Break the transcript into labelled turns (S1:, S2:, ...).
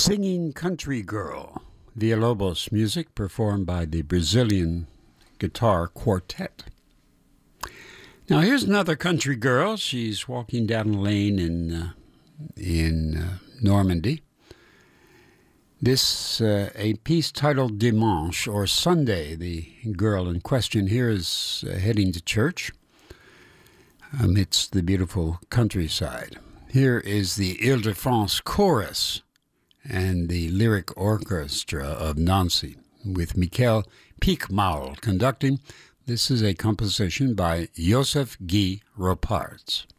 S1: Singing Country Girl, Villalobos music performed by the Brazilian Guitar Quartet. Now here's another country girl. She's walking down a lane in Normandy. This a piece titled Dimanche, or Sunday. The girl in question here is heading to church amidst the beautiful countryside. Here is the Île-de-France Chorus and the Lyric Orchestra of Nancy with Michael Piquemal conducting. This is a composition by Joseph Guy Roparts.